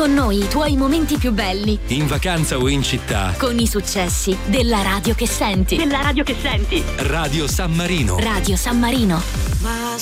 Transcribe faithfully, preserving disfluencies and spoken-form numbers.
con noi i tuoi momenti più belli. In vacanza o in città. Con i successi della radio che senti. Della radio che senti. Radio San Marino. Radio San Marino. Ma